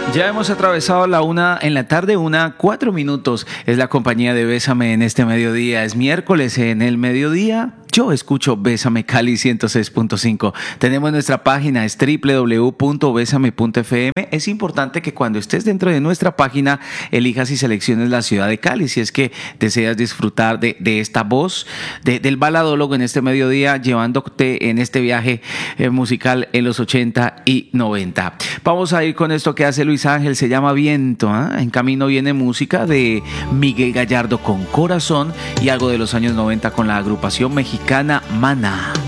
Ya hemos atravesado la 1 en la tarde, 1:04. Es la compañía de Bésame en este mediodía. Es miércoles en el mediodía. Yo escucho Bésame Cali 106.5. Tenemos nuestra página, es www.besame.fm. Es importante que cuando estés dentro de nuestra página elijas y selecciones la ciudad de Cali. Si es que deseas disfrutar de esta voz, del baladólogo en este mediodía, llevándote en este viaje musical en los 80 y 90. Vamos a ir con esto que hace Luis Ángel, se llama Viento. En camino viene música de Miguel Gallardo con Corazón y algo de los años 90 con la agrupación mexicana Maná.